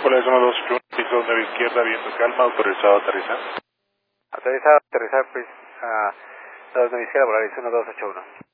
Hola, es 121, piso 9 izquierda, viento calma, autorizado a aterrizar. Autorizado a aterrizar, pues, a 2 izquierda, Volaris 1281.